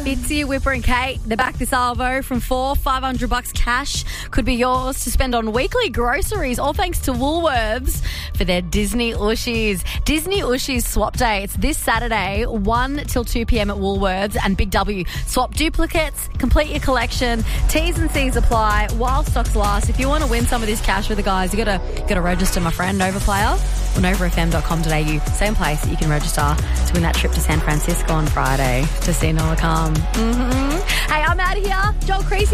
Fitzy, Whipper and Kate, they're back this Arvo from 4, $500 cash could be yours to spend on weekly groceries, all thanks to Woolworths for their Disney Ushies. Disney Ushies swap day. It's this Saturday, 1 till 2 p.m. at Woolworths and Big W. Swap duplicates, complete your collection. T's and C's apply while stocks last. If you want to win some of this cash with the guys, you got to register, my friend, NovaPlayer or novafm.com.au. Same place that you can register to win that trip to San Francisco on Friday to see Noah come. Hey, I'm out of here. Joel Creasy.